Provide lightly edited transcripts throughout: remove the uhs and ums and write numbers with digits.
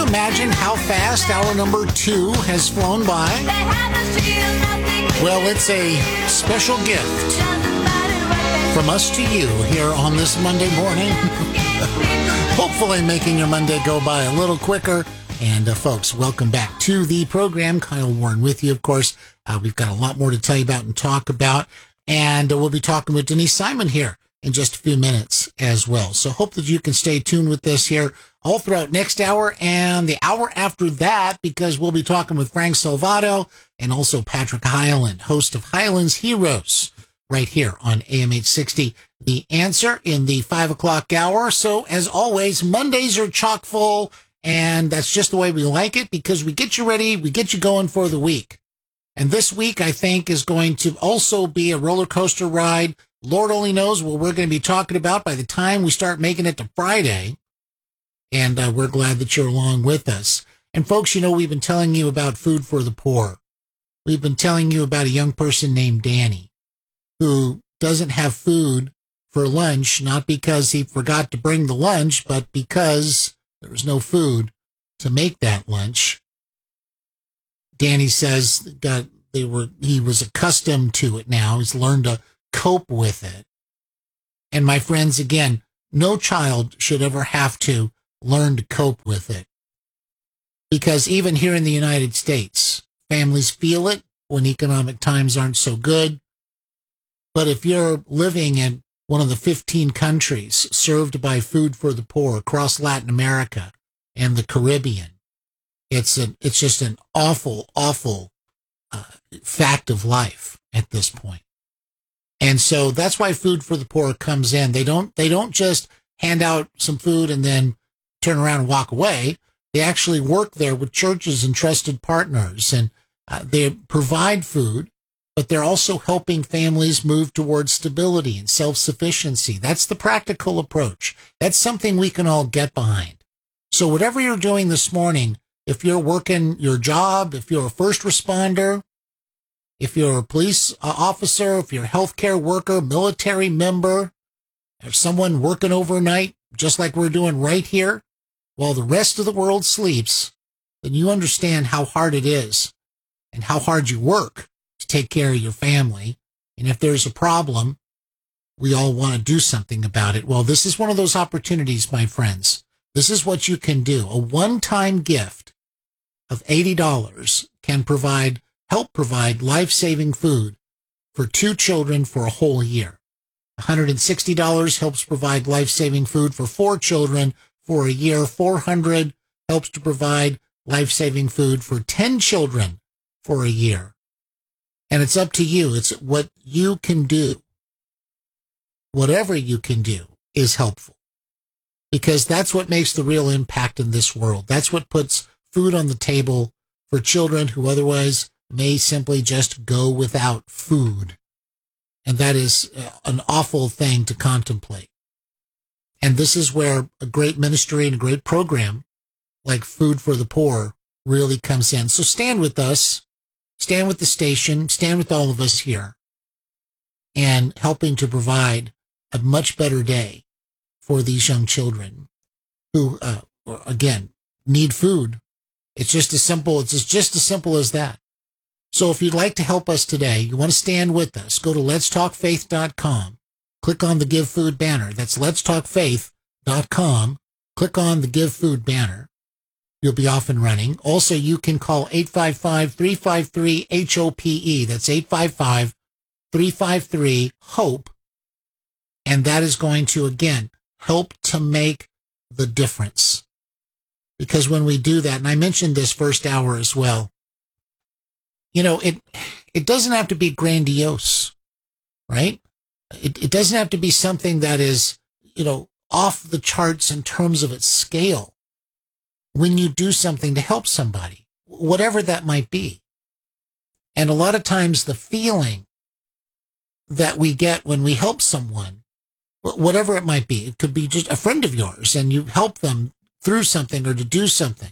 imagine how fast hour number 2 has flown by? Well, it's a special gift from us to you here on this Monday morning. Hopefully making your Monday go by a little quicker. And folks, welcome back to the program. Kyle Warren with you, of course. We've got a lot more to tell you about and talk about. And we'll be talking with Denise Simon here in just a few minutes as well. So hope that you can stay tuned with this here all throughout next hour and the hour after that, because we'll be talking with Frank Salvato and also Patrick Hyland, host of Highlands Heroes, right here on AM 860. The Answer in the 5 o'clock hour. So as always, Mondays are chock full, and that's just the way we like it, because we get you ready, we get you going for the week. And this week, I think, is going to also be a roller coaster ride. Lord only knows what we're going to be talking about by the time we start making it to Friday. And we're glad that you're along with us. And folks, you know, we've been telling you about Food for the Poor. We've been telling you about a young person named Danny who doesn't have food for lunch, not because he forgot to bring the lunch, but because there was no food to make that lunch. Danny says that he was accustomed to it now. He's learned to cope with it. And my friends, again, no child should ever have to learn to cope with it. Because even here in the United States, families feel it when economic times aren't so good. But if you're living in one of the 15 countries served by Food for the Poor across Latin America and the Caribbean, it's just an awful, awful fact of life at this point. And so that's why Food for the Poor comes in. They don't just hand out some food and then turn around and walk away. They actually work there with churches and trusted partners, and they provide food, but they're also helping families move towards stability and self-sufficiency. That's the practical approach. That's something we can all get behind. So whatever you're doing this morning, if you're working your job, if you're a first responder, if you're a police officer, if you're a healthcare worker, military member, if someone working overnight, just like we're doing right here, while the rest of the world sleeps, then you understand how hard it is and how hard you work to take care of your family. And if there's a problem, we all want to do something about it. Well, this is one of those opportunities, my friends. This is what you can do. A one-time gift of $80 can help provide life-saving food for 2 children for a whole year. $160 helps provide life-saving food for 4 children for a year. $400 helps to provide life-saving food for 10 children for a year. And it's up to you. It's what you can do. Whatever you can do is helpful, because that's what makes the real impact in this world. That's what puts food on the table for children who otherwise may simply just go without food. And that is an awful thing to contemplate. And this is where a great ministry and a great program like Food for the Poor really comes in. So stand with us, stand with the station, stand with all of us here, and helping to provide a much better day for these young children who, again, need food. It's just as simple as that. So if you'd like to help us today, you want to stand with us, go to letstalkfaith.com. Click on the Give Food banner. That's letstalkfaith.com. Click on the Give Food banner. You'll be off and running. Also, you can call 855-353-HOPE. That's 855-353-HOPE. And that is going to, again, help to make the difference. Because when we do that, and I mentioned this first hour as well, you know, it doesn't have to be grandiose, right? It doesn't have to be something that is, you know, off the charts in terms of its scale. When you do something to help somebody, whatever that might be. And a lot of times the feeling that we get when we help someone, whatever it might be, it could be just a friend of yours and you help them through something or to do something.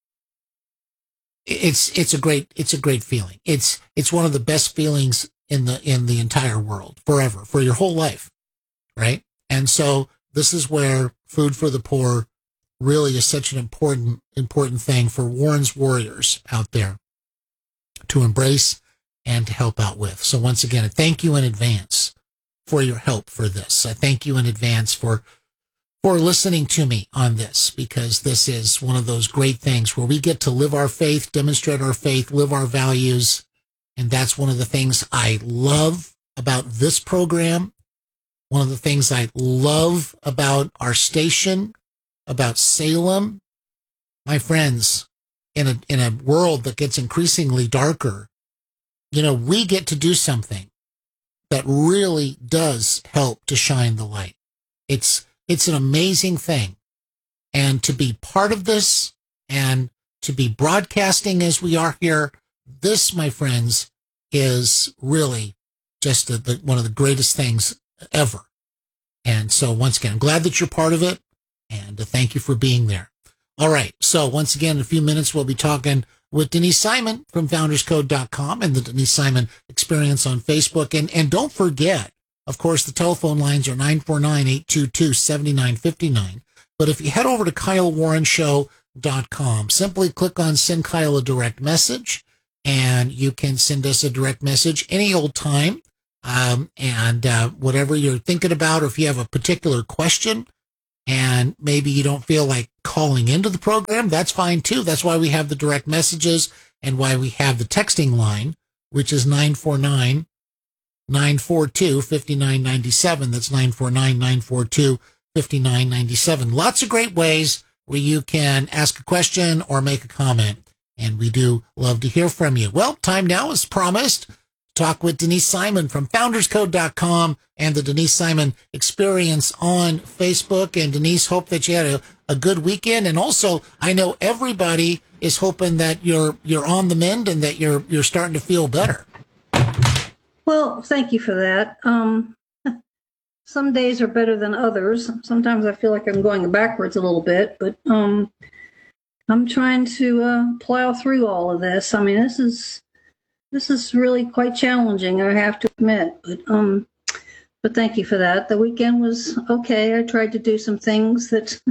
It's a great feeling. It's one of the best feelings in the entire world, forever, for your whole life, right? And so this is where Food for the Poor really is such an important thing for Warren's warriors out there to embrace and to help out with. So once again, I thank you in advance for your help for this. I thank you in advance for listening to me on this, because this is one of those great things where we get to live our faith, demonstrate our faith, live our values. And that's one of the things I love about this program. One of the things I love about our station, about Salem. My friends, in a world that gets increasingly darker, we get to do something that really does help to shine the light. It's an amazing thing. And to be part of this and to be broadcasting as we are here, this, my friends, is really just one of the greatest things ever. And so once again, I'm glad that you're part of it, and thank you for being there. All right. So once again, in a few minutes, we'll be talking with Denise Simon from founderscode.com and the Denise Simon Experience on Facebook. And don't forget, of course, the telephone lines are 949-822-7959. But if you head over to KyleWarrenShow.com, simply click on Send Kyle a Direct Message, and you can send us a direct message any old time. And whatever you're thinking about, or if you have a particular question and maybe you don't feel like calling into the program, that's fine too. That's why we have the direct messages and why we have the texting line, which is 949-942-5997. That's 949-942-5997. Lots of great ways where you can ask a question or make a comment, and we do love to hear from you. Well, time now, as promised, talk with Denise Simon from founderscode.com and the Denise Simon Experience on Facebook. And Denise, hope that you had a good weekend. And also, I know everybody is hoping that you're on the mend and that you're starting to feel better. Well, thank you for that. Some days are better than others. Sometimes I feel like I'm going backwards a little bit, but I'm trying to plow through all of this. I mean, this is really quite challenging, I have to admit, but thank you for that. The weekend was okay. I tried to do some things that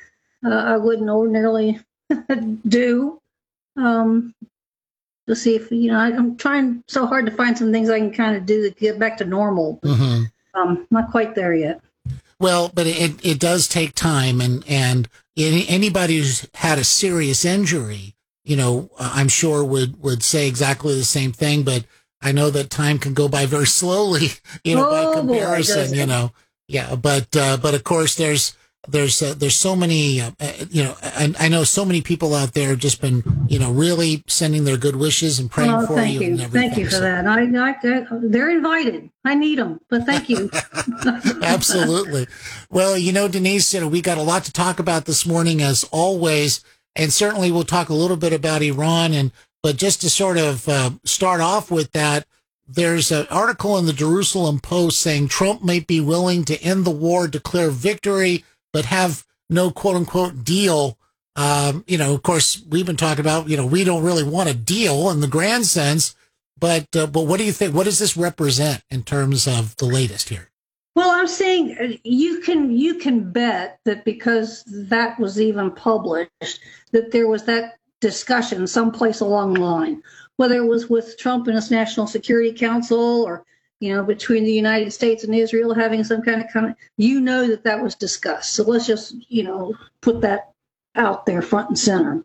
I wouldn't ordinarily do, to see if, I'm trying so hard to find some things I can kind of do to get back to normal. Not quite there yet. Well, but it does take time, and anybody who's had a serious injury, I'm sure would say exactly the same thing, but I know that time can go by very slowly, by comparison, Yeah, but of course there's so many, I know so many people out there have just been, really sending their good wishes and praying for you. And everything. Thank you for that. They're invited. I need them, but thank you. Absolutely. Well, Denise, we got a lot to talk about this morning, as always. And certainly we'll talk a little bit about Iran, but just to sort of start off with that, there's an article in the Jerusalem Post saying Trump might be willing to end the war, declare victory, but have no quote unquote deal. Of course, we've been talking about, we don't really want a deal in the grand sense, but what do you think? What does this represent in terms of the latest here? Well, I'm saying you can bet that because that was even published, that there was that discussion someplace along the line, whether it was with Trump and his National Security Council, or between the United States and Israel having some kind of that was discussed. So let's just put that out there front and center.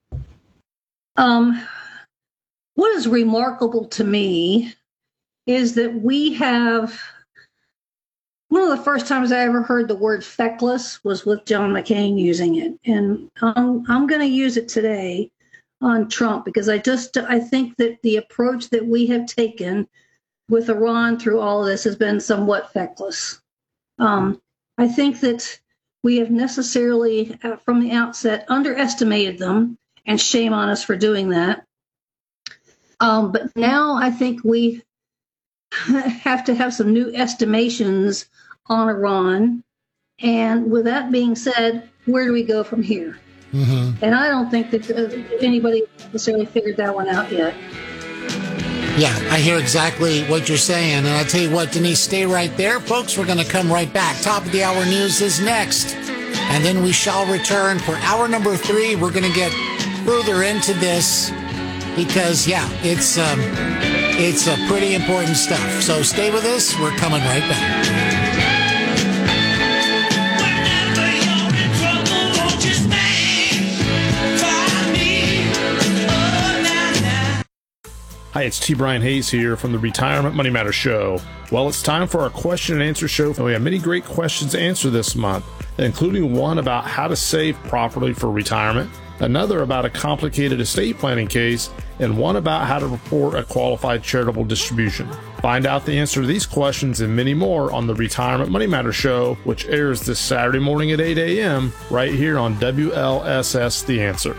What is remarkable to me is that we have. One of the first times I ever heard the word feckless was with John McCain using it. And I'm going to use it today on Trump, because I think that the approach that we have taken with Iran through all of this has been somewhat feckless. I think that we have necessarily, from the outset, underestimated them, and shame on us for doing that. But now I think we have to have some new estimations on Iran. And with that being said, where do we go from here? Mm-hmm. And I don't think that anybody necessarily figured that one out yet. Yeah, I hear exactly what you're saying. And I tell you what, Denise, stay right there. Folks, we're going to come right back. Top of the hour news is next. And then we shall return for hour number 3. We're going to get further into this because, it's pretty important stuff. So stay with us. We're coming right back. Hi, it's T. Brian Hayes here from the Retirement Money Matter Show. Well, it's time for our question and answer show. We have many great questions to answer this month, including one about how to save properly for retirement, another about a complicated estate planning case, and one about how to report a qualified charitable distribution. Find out the answer to these questions and many more on the Retirement Money Matter Show, which airs this Saturday morning at 8 a.m. right here on WLSS The Answer.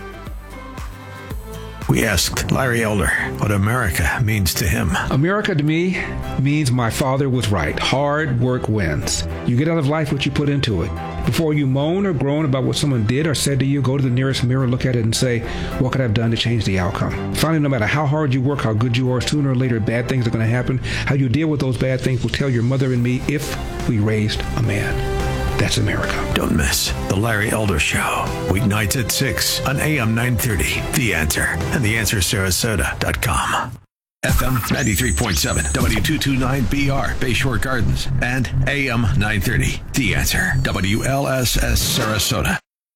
We asked Larry Elder what America means to him. America to me means my father was right. Hard work wins. You get out of life what you put into it. Before you moan or groan about what someone did or said to you, go to the nearest mirror, look at it, and say, what could I have done to change the outcome? Finally, no matter how hard you work, how good you are, sooner or later, bad things are going to happen. How you deal with those bad things will tell your mother and me if we raised a man. That's America. Don't miss The Larry Elder Show. Weeknights at 6 on AM 930. The Answer. And TheAnswerSarasota.com. FM 93.7, W229BR, Bayshore Gardens. And AM 930. The Answer. WLSS Sarasota.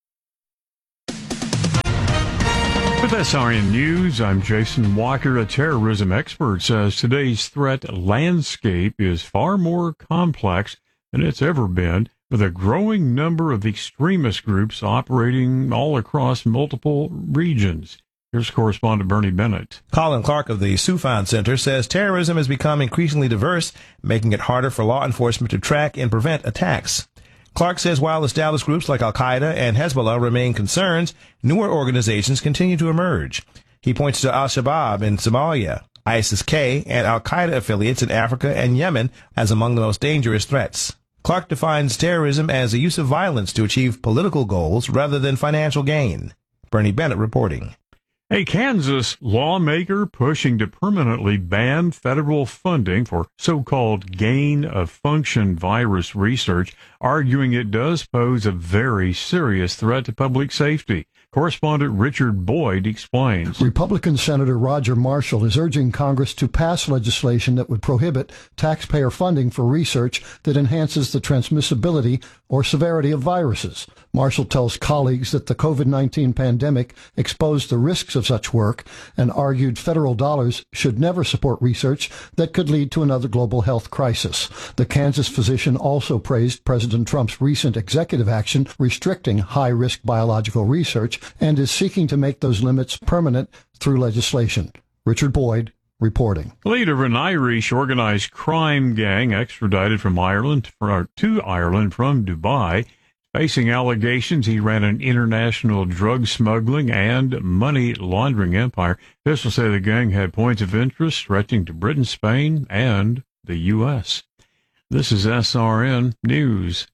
With SRN News, I'm Jason Walker. A terrorism expert says today's threat landscape is far more complex than it's ever been, with a growing number of extremist groups operating all across multiple regions. Here's correspondent Bernie Bennett. Colin Clark of the Soufan Center says terrorism has become increasingly diverse, making it harder for law enforcement to track and prevent attacks. Clark says while established groups like Al-Qaeda and Hezbollah remain concerns, newer organizations continue to emerge. He points to Al-Shabaab in Somalia, ISIS-K, and Al-Qaeda affiliates in Africa and Yemen as among the most dangerous threats. Clark defines terrorism as the use of violence to achieve political goals rather than financial gain. Bernie Bennett reporting. A Kansas lawmaker pushing to permanently ban federal funding for so-called gain-of-function virus research, arguing it does pose a very serious threat to public safety. Correspondent Richard Boyd explains. Republican Senator Roger Marshall is urging Congress to pass legislation that would prohibit taxpayer funding for research that enhances the transmissibility or severity of viruses. Marshall tells colleagues that the COVID-19 pandemic exposed the risks of such work and argued federal dollars should never support research that could lead to another global health crisis. The Kansas physician also praised President Trump's recent executive action restricting high-risk biological research and is seeking to make those limits permanent through legislation. Richard Boyd reporting. The leader of an Irish organized crime gang extradited from Ireland to Ireland from Dubai, facing allegations he ran an international drug smuggling and money laundering empire. Officials say the gang had points of interest stretching to Britain, Spain, and the U.S. This is SRN News.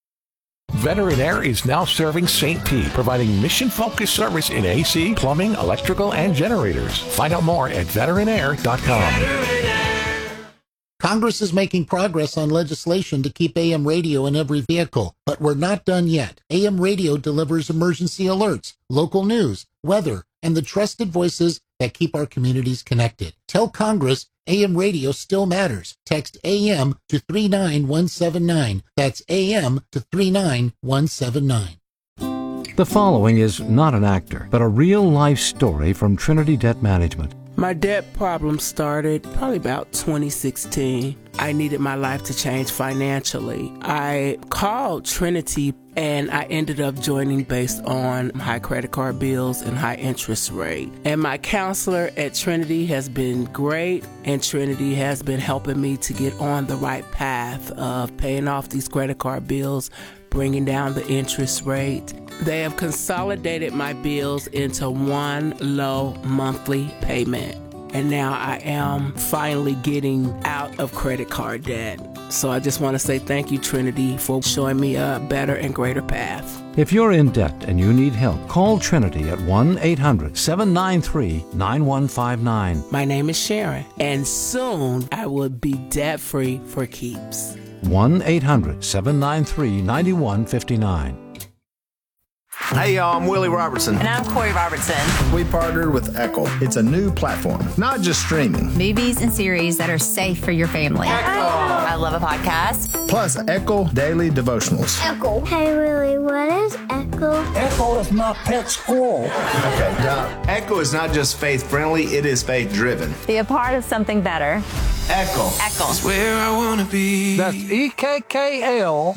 Veteran Air is now serving St. Pete, providing mission-focused service in AC, plumbing, electrical, and generators. Find out more at veteranair.com. Congress is making progress on legislation to keep AM radio in every vehicle, but we're not done yet. AM radio delivers emergency alerts, local news, weather, and the trusted voices that keep our communities connected. Tell Congress AM radio still matters. Text AM to 39179. That's AM to 39179. The following is not an actor, but a real-life story from Trinity Debt Management. My debt problem started probably about 2016. I needed my life to change financially. I called Trinity and I ended up joining based on high credit card bills and high interest rate. And my counselor at Trinity has been great, and Trinity has been helping me to get on the right path of paying off these credit card bills, bringing down the interest rate. They have consolidated my bills into one low monthly payment. And now I am finally getting out of credit card debt. So I just want to say thank you, Trinity, for showing me a better and greater path. If you're in debt and you need help, call Trinity at 1-800-793-9159. My name is Sharon, and soon I will be debt-free for keeps. 1-800-793-9159. Hey, y'all, I'm Willie Robertson. And I'm Corey Robertson. We partnered with Echo. It's a new platform, not just streaming. Movies and series that are safe for your family. Echo. I love a podcast. Plus, Echo Daily Devotionals. Echo. Hey, Willie, what is Echo? Echo is not pet squirrel. Okay, now, Echo is not just faith-friendly, it is faith-driven. Be a part of something better. Echo. Echo. That's where I want to be. That's EKKL.com.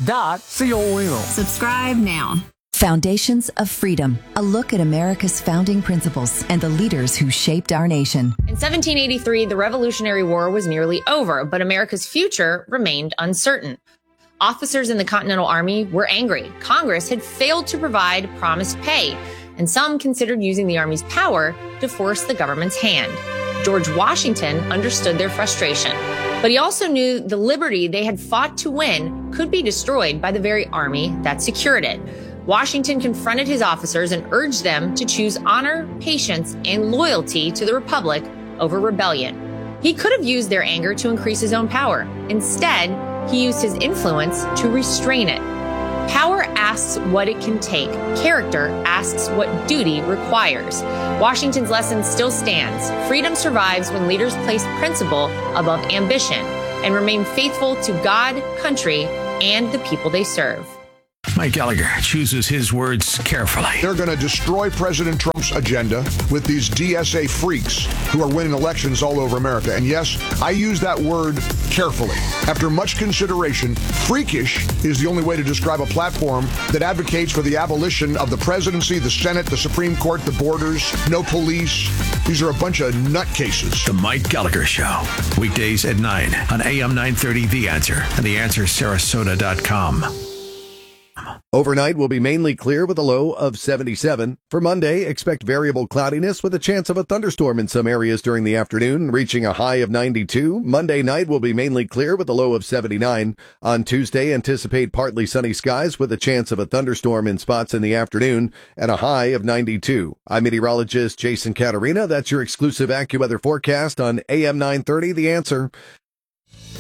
Subscribe now. Foundations of Freedom, a look at America's founding principles and the leaders who shaped our nation. In 1783, the Revolutionary War was nearly over, but America's future remained uncertain. Officers in the Continental Army were angry. Congress had failed to provide promised pay, and some considered using the Army's power to force the government's hand. George Washington understood their frustration, but he also knew the liberty they had fought to win could be destroyed by the very army that secured it. Washington confronted his officers and urged them to choose honor, patience, and loyalty to the Republic over rebellion. He could have used their anger to increase his own power. Instead, he used his influence to restrain it. Power asks what it can take. Character asks what duty requires. Washington's lesson still stands. Freedom survives when leaders place principle above ambition and remain faithful to God, country, and the people they serve. Mike Gallagher chooses his words carefully. They're going to destroy President Trump's agenda with these DSA freaks who are winning elections all over America. And yes, I use that word carefully. After much consideration, freakish is the only way to describe a platform that advocates for the abolition of the presidency, the Senate, the Supreme Court, the borders, no police. These are a bunch of nutcases. The Mike Gallagher Show. Weekdays at 9 on AM 930 The Answer and TheAnswerSarasota.com. Overnight will be mainly clear with a low of 77. For Monday, expect variable cloudiness with a chance of a thunderstorm in some areas during the afternoon, reaching a high of 92. Monday night will be mainly clear with a low of 79. On Tuesday, anticipate partly sunny skies with a chance of a thunderstorm in spots in the afternoon and a high of 92. I'm meteorologist Jason Caterina. That's your exclusive AccuWeather forecast on AM 930 The Answer.